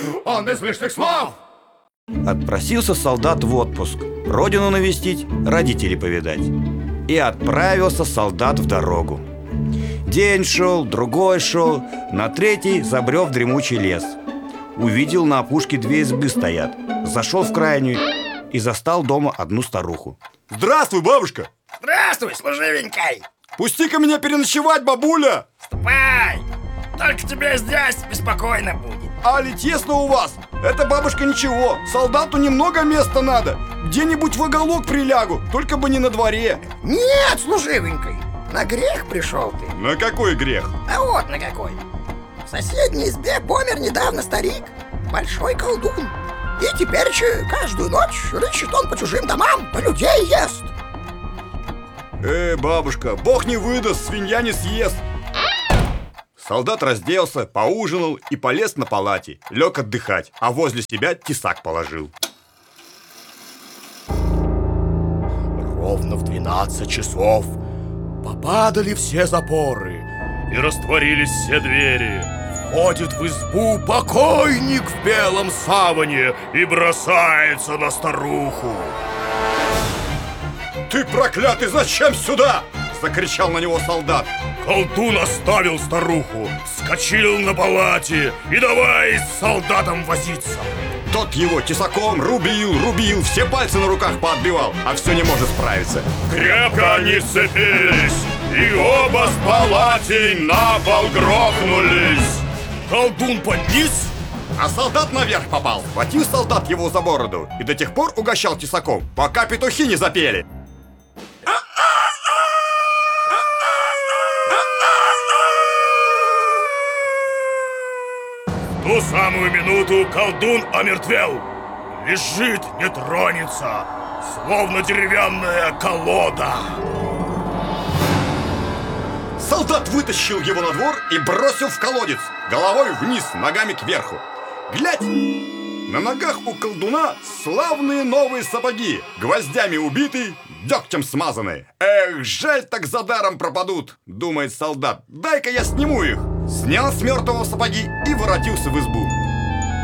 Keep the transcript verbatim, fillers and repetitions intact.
Он без лишних слов. Отпросился солдат в отпуск, родину навестить, родителей повидать. И отправился солдат в дорогу. День шел, другой шел, на третий забрел в дремучий лес. Увидел, на опушке две избы стоят. Зашел в крайнюю и застал дома одну старуху. Здравствуй, бабушка! Здравствуй, служивенькой. Пусти-ка меня переночевать, бабуля! Ступай. Только тебе здесь беспокойно будет. Али тесно у вас? Это, бабушка, ничего. Солдату немного места надо. Где-нибудь в уголок прилягу, только бы не на дворе. Нет, служивенькой, на грех пришел ты. На какой грех? А вот на какой. В соседней избе помер недавно старик, большой колдун. И теперь че, каждую ночь рычит он по чужим домам, по людей ест. Э, бабушка, бог не выдаст, свинья не съест. Солдат разделся, поужинал и полез на палате. Лег отдыхать, а возле себя тесак положил. Ровно в двенадцать часов попадали все запоры и растворились все двери. Входит в избу покойник в белом саване и бросается на старуху. Ты, проклятый, зачем сюда? Закричал на него солдат. Колдун оставил старуху, вскочил на палате и давай с солдатом возиться. Тот его тесаком рубил, рубил, все пальцы на руках поотбивал, а все не может справиться. Крепко они сцепились, и оба с палатей на пол грохнулись. Колдун подниз, А солдат наверх попал. Схватил солдат его за бороду и до тех пор угощал тесаком, пока петухи не запели. В ту самую минуту колдун омертвел. Лежит, не тронется, словно деревянная колода. Солдат вытащил его на двор и бросил в колодец, головой вниз, ногами кверху. Глядь! На ногах у колдуна славные новые сапоги, гвоздями убитые, дегтем смазанные. Эх, жаль, так за даром пропадут, думает солдат. Дай-ка я сниму их. Снял с мертвого сапоги и воротился в избу.